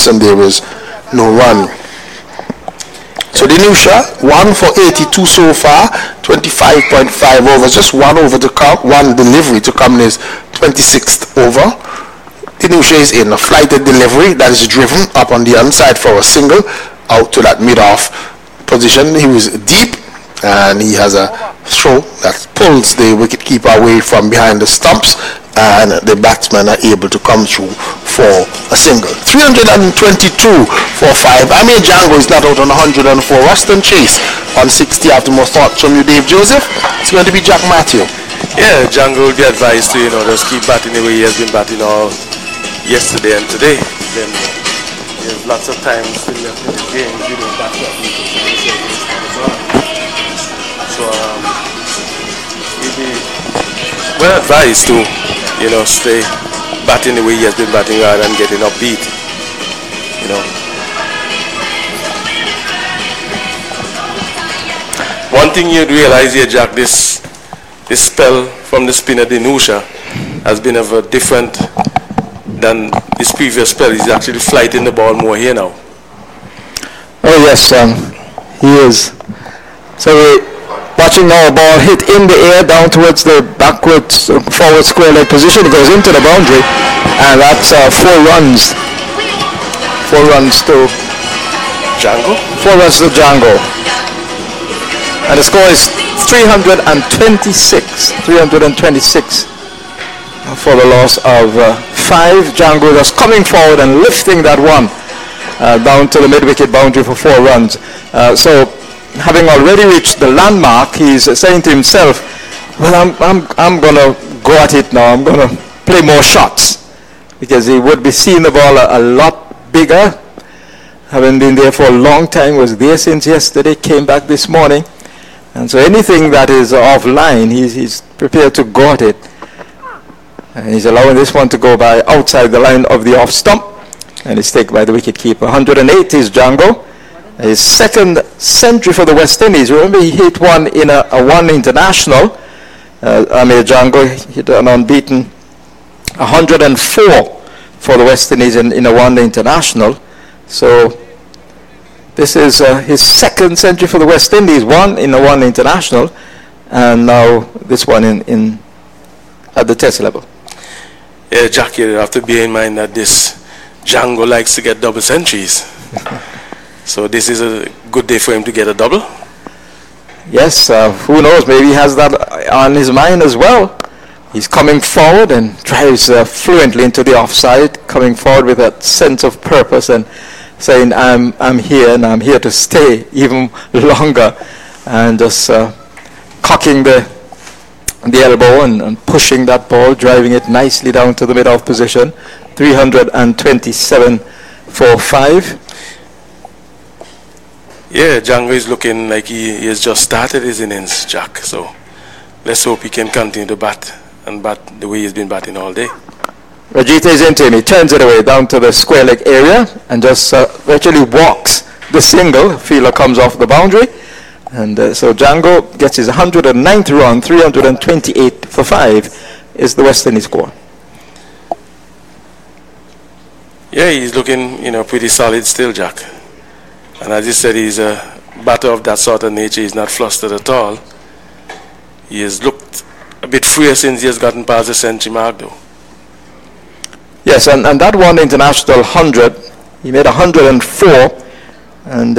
points and there is no run. So Dinusha, 1 for 82 so far, 25.5 overs, just one over to come, one delivery to come in his 26th over. Dinusha is in a flighted delivery that is driven up on the inside for a single, out to that mid-off position. He was deep and he has a throw that pulls the wicketkeeper away from behind the stumps, and the batsmen are able to come through for a single. 322 for 5. Amir Django is not out on 104. Ruston Chase on 60 after more thoughts from you, Dave Joseph. It's going to be Jack Matthew. Yeah, Django will be advised to, just keep batting the way he has been batting all yesterday and today. Then there's lots of time still left in the game. That's what we can say. So he'll be well advised to, stay batting the way he has been batting rather than getting upbeat. One thing you'd realize here, Jack, this spell from the spinner Dinusha has been ever different than his previous spell. He's actually flighting the ball more here now. Oh yes, he is. So watching now a ball hit in the air down towards the backwards forward square leg position. It goes into the boundary, and that's 4 runs. 4 runs to Django. 4 runs to Django. And the score is 326. 326 for the loss of 5. Django just coming forward and lifting that one down to the mid-wicket boundary for 4 runs. So having already reached the landmark, he's saying to himself, well, I'm going to go at it now. I'm going to play more shots, because he would be seeing the ball a lot bigger. Having been there for a long time, was there since yesterday, came back this morning. And so anything that is offline, he's prepared to go at it. And he's allowing this one to go by outside the line of the off stump, and it's taken by the wicketkeeper. 108 is Django. His second century for the West Indies. Remember, he hit one in a one international. Amir Django hit an unbeaten 104 for the West Indies in a one international. So this is his second century for the West Indies, one in a one international, and now this one in at the Test level. Yeah, Jack, you have to bear in mind that this Django likes to get double centuries. So this is a good day for him to get a double? Yes, who knows, maybe he has that on his mind as well. He's coming forward and drives fluently into the offside, coming forward with that sense of purpose and saying, I'm here and I'm here to stay even longer, and just cocking the elbow and pushing that ball, driving it nicely down to the mid-off position. 327 for 5. Yeah, Django is looking like he has just started his innings, Jack. So let's hope he can continue to bat the way he's been batting all day. Rajita is into him. He turns it away down to the square leg area and just virtually walks the single. Fielder comes off the boundary. And so Django gets his 109th run. 328 for 5 is the West Indies score. Yeah, he's looking, pretty solid still, Jack. And as you said, he's a batter of that sort of nature. He's not flustered at all. He has looked a bit freer since he has gotten past the century mark, though. Yes, and that one international 100, he made 104, and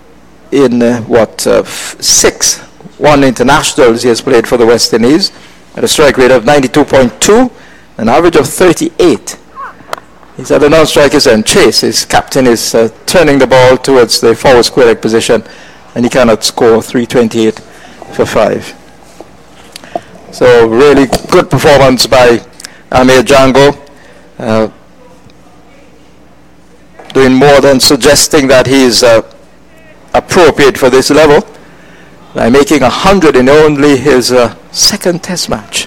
in 6 one internationals he has played for the West Indies at a strike rate of 92.2, an average of 38. He's at the non-strikers and Chase, his captain, is turning the ball towards the forward square leg position, and he cannot score. 328 for 5. So really good performance by Amir Django, doing more than suggesting that he is appropriate for this level by making 100 in only his second Test match.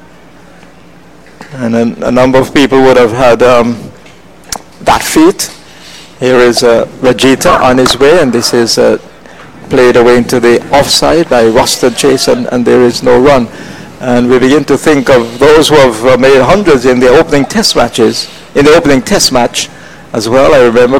And a number of people would have had that feat. Here is Rajita on his way, and this is played away into the offside by Ruston Chase, and there is no run. And we begin to think of those who have made hundreds in their opening Test matches, in the opening Test match as well. I remember